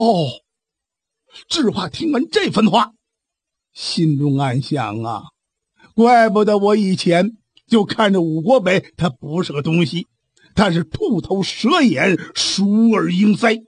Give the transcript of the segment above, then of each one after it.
哦，智化听完这番话，心中暗想啊，怪不得我以前就看着武国北他不是个东西，他是兔头蛇眼，鼠耳鹰腮。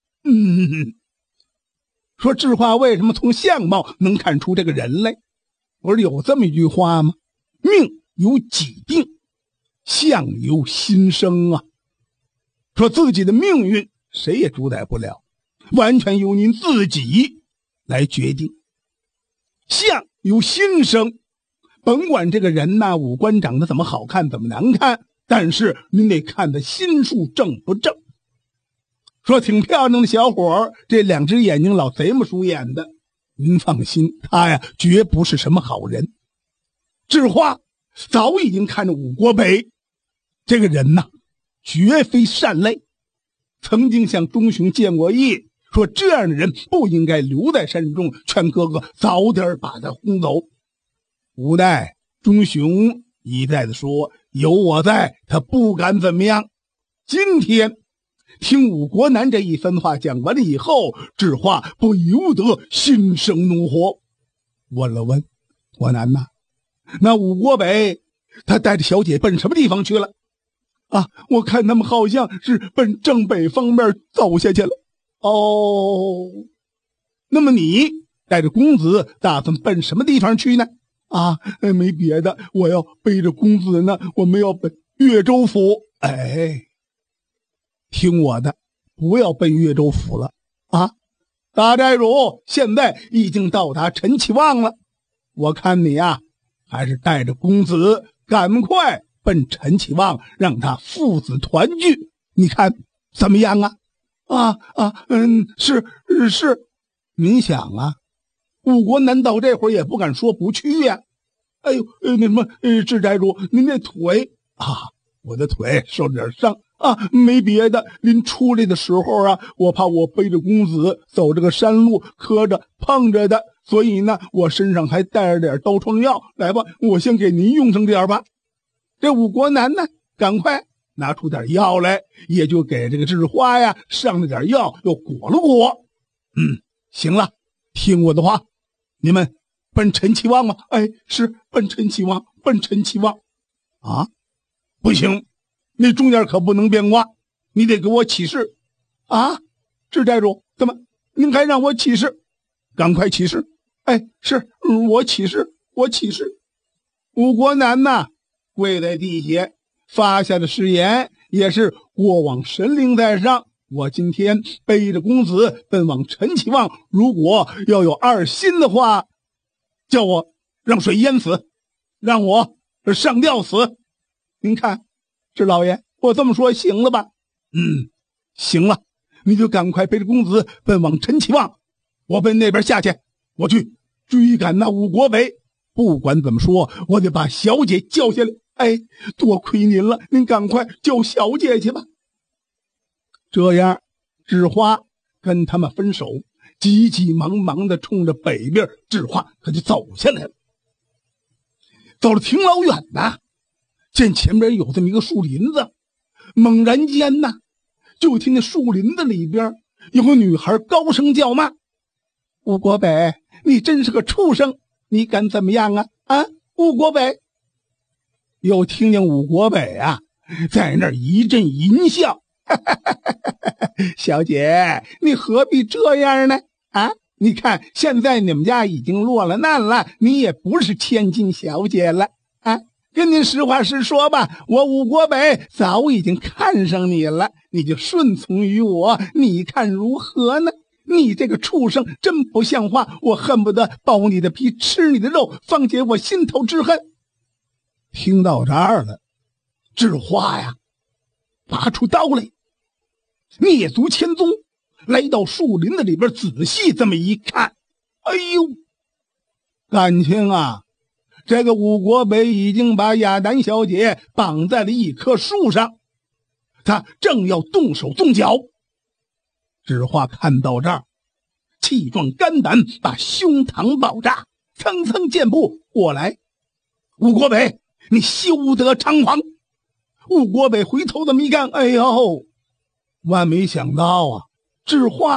说智化为什么从相貌能看出这个人来？不是有这么一句话吗？命由己定，相由心生啊。说自己的命运谁也主宰不了，完全由您自己来决定。相由心生，甭管这个人呐五官长得怎么好看怎么难看，但是您得看他心术正不正。说挺漂亮的小伙，这两只眼睛老贼么鼠眼的，您放心，他呀绝不是什么好人。智化早已经看着武国北这个人呐绝非善类，曾经向钟雄建过议，说这样的人不应该留在山中，劝哥哥早点把他轰走。无奈钟雄一再的说，有我在，他不敢怎么样。今天听武国南这一番话讲完了以后，智化不由得心生怒火，问了问国南呐，那武国北他带着小姐奔什么地方去了？啊，我看他们好像是奔正北方面走下去了。哦，那么你带着公子打算奔什么地方去呢？啊，没别的，我要背着公子呢，我们要奔越州府。哎，听我的，不要奔越州府了啊！大寨主现在已经到达陈其望了，我看你呀，还是带着公子赶快奔陈其望，让他父子团聚，你看怎么样啊？是。您想啊，武国南到这会儿也不敢说不去呀。哎呦，那什么，智寨主，您那腿啊，我的腿受了点伤啊，没别的，临出来的时候啊，我怕我背着公子走这个山路磕着碰着的，所以呢，我身上还带着点刀疮药。来吧，我先给您用上点吧。这武国南呢，赶快拿出点药来，也就给这个智化呀上了点药，又裹了裹。行了，听我的话，你们奔陈其望吗？哎，是奔陈其望，奔陈其望。啊，不行，那中间可不能变卦，你得给我起誓。啊，智寨主，怎么您还让我起誓？赶快起誓。哎，是我起誓，我起誓。武国南呐，跪在地下发下的誓言，也是过往神灵在上，我今天背着公子奔往陈其望，如果要有二心的话，叫我让水淹死，让我上吊死。您看，智老爷，我这么说行了吧？行了，你就赶快背着公子奔往陈其望，我奔那边下去，我去追赶那武国北。不管怎么说，我得把小姐叫下来。哎，多亏您了，您赶快叫小姐去吧。这样，智化跟他们分手，急急忙忙的冲着北边，智化他就走下来了。走了挺老远呐，见前边有这么一个树林子，猛然间呐，就听见树林子里边有个女孩高声叫骂：“武国北，你真是个畜生！你敢怎么样啊？啊，武国北！”又听见武国北啊，在那儿一阵淫笑。小姐，你何必这样呢？啊，你看现在你们家已经落了难了，你也不是千金小姐了啊！跟您实话实说吧，我武国北早已经看上你了，你就顺从于我，你看如何呢？你这个畜生真不像话，我恨不得剥你的皮吃你的肉，放解我心头之恨。听到这儿了，智化呀拔出刀来，蹑足潜踪，来到树林子里边，仔细这么一看，哎呦，感情啊，这个武国北已经把雅丹小姐绑在了一棵树上，他正要动手动脚。智化看到这儿，气壮肝胆，把胸膛爆炸，蹭蹭健步过来。武国北，你休得猖狂！武国北回头这么一看，哎呦，万没想到啊，智化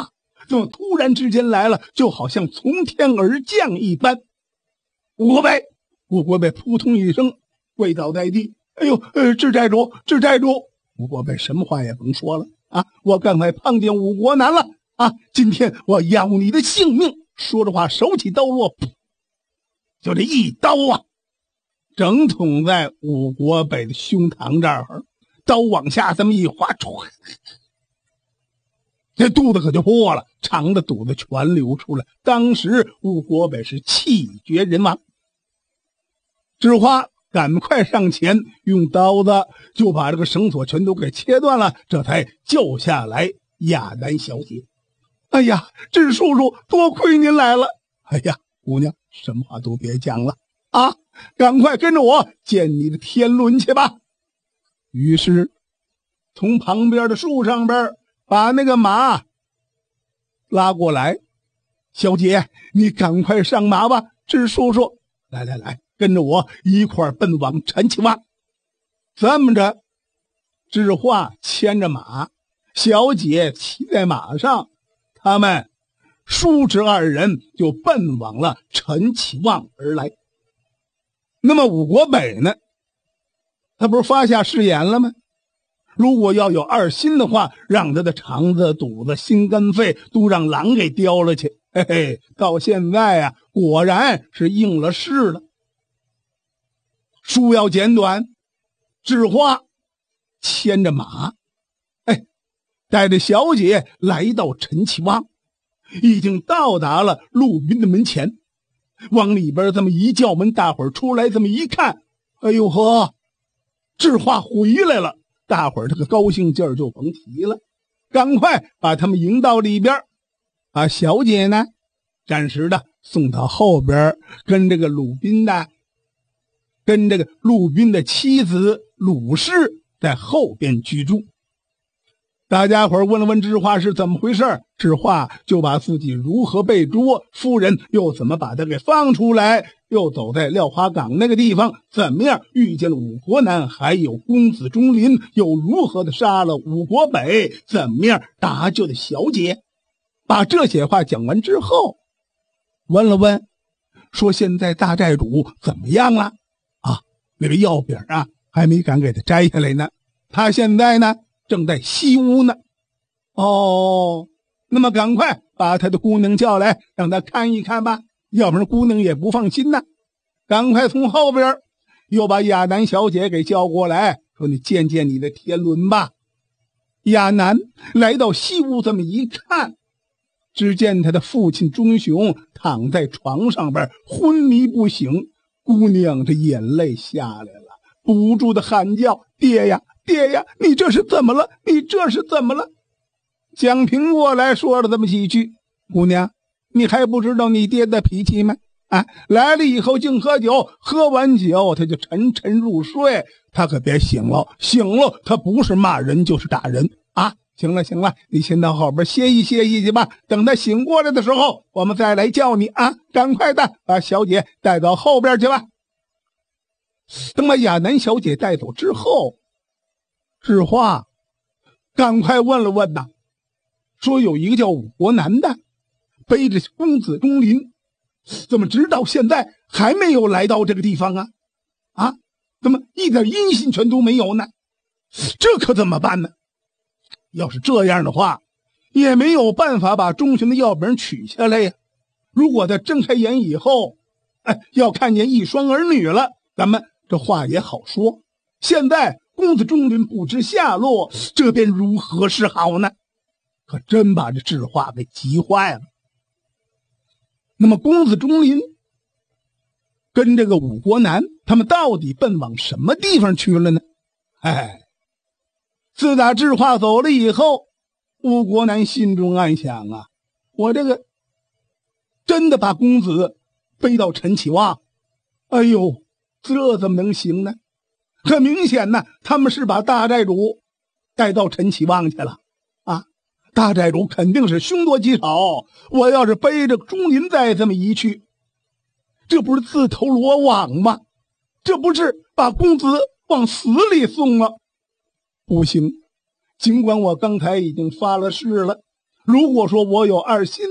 怎么突然之间来了，就好像从天而降一般。吴国北扑通一声跪倒在地。哎呦，智寨主！吴国北什么话也甭说了啊！我刚才碰见吴国南了啊！今天我要你的性命！说着话，手起刀落，噗，就这一刀啊，整捅在吴国北的胸膛这儿，刀往下这么一划，这肚子可就破了，肠子肚子全流出来。当时吴国北是气绝人亡。智化赶快上前，用刀子就把这个绳索全都给切断了，这才救下来亚楠小姐。哎呀，智叔叔，多亏您来了。哎呀，姑娘，什么话都别讲了啊，赶快跟着我见你的天伦去吧。于是从旁边的树上边把那个马拉过来。小姐，你赶快上马吧。智叔叔，来，跟着我一块奔往陈其望。这么着，智化牵着马，小姐骑在马上，他们叔侄二人就奔往了陈其望而来。那么吴国北呢，他不是发下誓言了吗？如果要有二心的话，让他的肠子、肚子、心肝肺都让狼给叼了去。嘿嘿，到现在啊，果然是应了誓了。书要简短，智化牵着马，带着小姐来到陈其望，已经到达了陆斌的门前。往里边这么一叫门，大伙儿出来这么一看，哎呦呵，智化回来了。大伙儿这个高兴劲儿就甭提了，赶快把他们迎到里边，把小姐呢暂时的送到后边，跟这个陆斌的妻子鲁氏在后边居住。大家伙问了问智化是怎么回事，智化就把自己如何被捉，夫人又怎么把他给放出来，又走在廖花岗那个地方怎么样遇见了武国南，还有公子钟林，又如何的杀了武国北，怎么样搭救的小姐。把这些话讲完之后，问了问说现在大寨主怎么样了啊？那个药饼啊还没敢给他摘下来呢，他现在呢正在西屋呢。哦，那么赶快把他的姑娘叫来，让他看一看吧，要不然姑娘也不放心呢。赶快从后边又把亚楠小姐给叫过来，说你见见你的天伦吧。亚楠来到西屋这么一看，只见他的父亲钟雄躺在床上边昏迷不醒，姑娘这眼泪下来了，不住的喊叫，爹呀，你这是怎么了？蒋平过来说了这么几句，姑娘，你还不知道你爹的脾气吗？来了以后净喝酒，喝完酒他就沉沉入睡，他可别醒了他不是骂人就是打人啊！行了，你先到后边歇一去吧，等他醒过来的时候我们再来叫你啊！赶快的把小姐带到后边去吧。等把亚楠小姐带走之后，智化赶快问了问呐，说有一个叫武国南的背着公子钟林，怎么直到现在还没有来到这个地方啊？怎么一点音信全都没有呢？这可怎么办呢？要是这样的话，也没有办法把钟雄的药饼取下来呀。如果他睁开眼以后，要看见一双儿女了，咱们这话也好说。现在公子钟林不知下落，这便如何是好呢？可真把这智化给急坏了。那么公子钟林跟这个武国南他们到底奔往什么地方去了呢？自打智化走了以后，武国南心中暗想啊，我这个真的把公子背到陈其望，哎呦，这怎么能行呢？很明显呢，他们是把大寨主带到陈其望去了啊！大寨主肯定是凶多吉少，我要是背着钟林再这么一去，这不是自投罗网吗？这不是把公子往死里送吗？不行，尽管我刚才已经发了誓了， 如果说我有二心